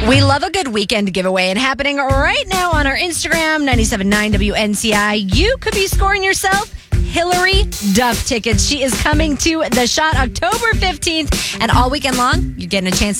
We love a good weekend giveaway, and happening right now on our Instagram, 97.9 WNCI. You could be scoring yourself Hillary Duff tickets. She is coming to The Shot October 15th, and all weekend long, you're getting a chance